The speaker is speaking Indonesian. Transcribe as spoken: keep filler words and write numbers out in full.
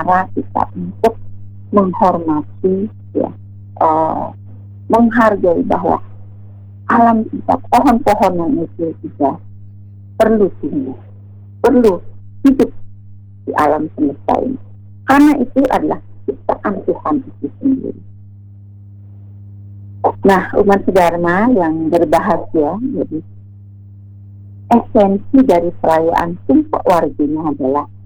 cara kita untuk menghormati, ya, uh, menghargai bahwa alam kita, pohon-pohonan itu juga perlu tumbuh, perlu hidup di alam semesta ini. Karena itu adalah ciptaan Tuhan itu sendiri. Nah, umat Dharma yang berbahagia, jadi esensi dari perayaan Sumpah Wargina adalah